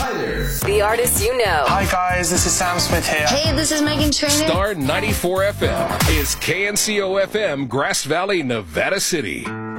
Hi there. The artists you know. Hi guys, this is Sam Smith here. Hey, this is Megan Trainor. Star 94 FM is KNCO FM, Grass Valley, Nevada City.